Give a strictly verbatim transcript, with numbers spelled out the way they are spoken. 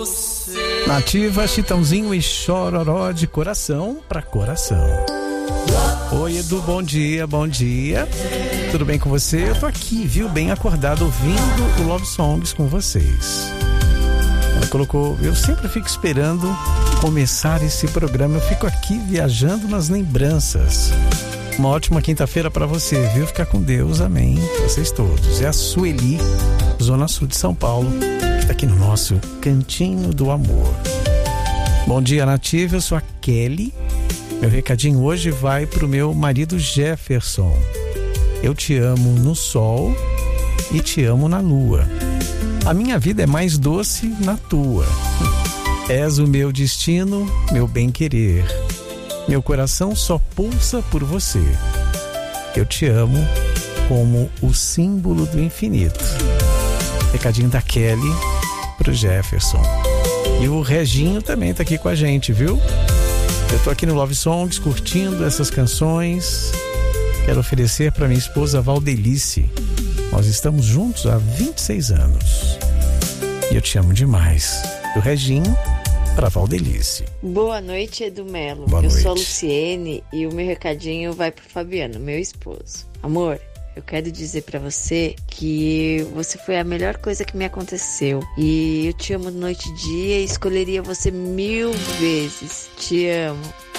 Nativa, Chitãozinho e Chororó de coração pra coração. Oi, Edu, bom dia, bom dia. Tudo bem com você? Eu tô aqui, viu, bem acordado, ouvindo o Love Songs com vocês. Ela colocou, eu sempre fico esperando começar esse programa, eu fico aqui viajando nas lembranças. Uma ótima quinta-feira pra você, viu? Fica com Deus, amém. Vocês todos. É a Sueli, Zona Sul de São Paulo, que tá aqui no nosso Cantinho do Amor. Bom dia, Nativa, eu sou a Kelly. Meu recadinho hoje vai pro meu marido Jefferson. Eu te amo no sol e te amo na lua. A minha vida é mais doce na tua. És o meu destino, meu bem-querer. Meu coração só pulsa por você. Eu te amo como o símbolo do infinito. Recadinho da Kelly pro Jefferson. E o Reginho também tá aqui com a gente, viu? Eu tô aqui no Love Songs curtindo essas canções. Quero oferecer para minha esposa Valdelice. Nós estamos juntos há vinte e seis anos. E eu te amo demais. Do Reginho para Valdelice. Boa noite, Edu Melo. Boa eu noite. sou a Luciene e o meu recadinho vai pro Fabiano, meu esposo. Amor, eu quero dizer pra você que você foi a melhor coisa que me aconteceu. E eu te amo noite e dia e escolheria você mil vezes. Te amo.